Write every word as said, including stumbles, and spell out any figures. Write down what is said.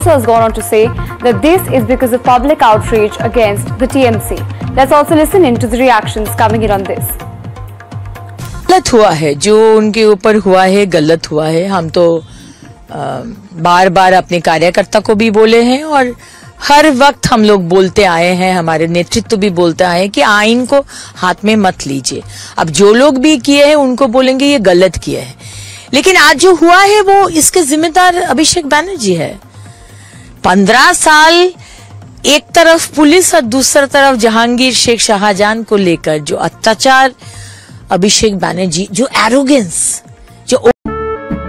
has gone on to say that this is because of public outrage against the T M C. Let's also listen in to the reactions coming in on this. गलत हुआ है, जो उनके ऊपर हुआ है गलत हुआ है। हम तो आ, बार बार अपने कार्यकर्ता को भी बोले हैं और हर वक्त हम लोग बोलते आए हैं, हमारे नेतृत्व भी बोलते आए हैं कि आइन को हाथ में मत लीजिए। अब जो लोग भी किए हैं उनको बोलेंगे ये गलत किया है, लेकिन आज जो हुआ है वो इसके जिम्मेदार अभिषेक बैनर्जी है। पंद्रह साल एक तरफ पुलिस और दूसरी तरफ जहांगीर शेख शाहजहां को लेकर जो अत्याचार, अभिषेक बैनर्जी जो एरोगेंस